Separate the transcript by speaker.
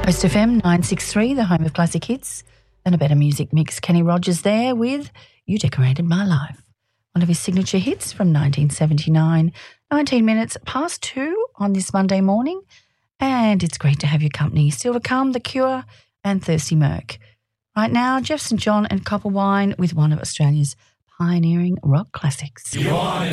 Speaker 1: Coast FM 963, the home of classic hits and a better music mix. Kenny Rogers there with You Decorated My Life, one of his signature hits from 1979, 19 minutes past 2 on this Monday morning. And it's great to have your company. Still to come, The Cure and Thirsty Merc. Right now, Jeff St John and Copper Wine with one of Australia's pioneering rock classics.